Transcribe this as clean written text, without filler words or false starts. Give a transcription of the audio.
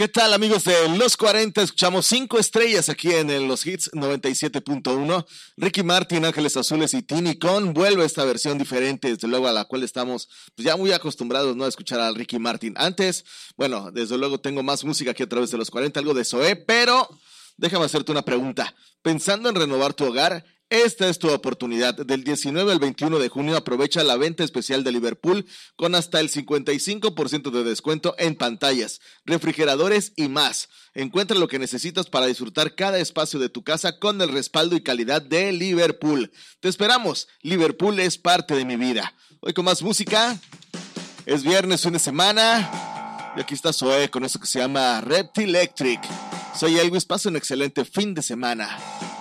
¿Qué tal, amigos de Los 40? Escuchamos 5 estrellas aquí en Los Hits 97.1. Ricky Martin, Ángeles Azules y Tini con vuelve esta versión diferente, desde luego a la cual estamos pues ya muy acostumbrados, ¿no?, a escuchar a Ricky Martin. Antes, bueno, desde luego tengo más música aquí a través de Los 40, algo de Zoé, pero déjame hacerte una pregunta. ¿Pensando en renovar tu hogar? Esta es tu oportunidad. Del 19 al 21 de junio aprovecha la venta especial de Liverpool con hasta el 55% de descuento en pantallas, refrigeradores y más. Encuentra lo que necesitas para disfrutar cada espacio de tu casa con el respaldo y calidad de Liverpool. Te esperamos. Liverpool es parte de mi vida. Hoy con más música. Es viernes, fin de semana. Y aquí está Zoé con eso que se llama Reptilectric. Soy Elvis, pasa un excelente fin de semana.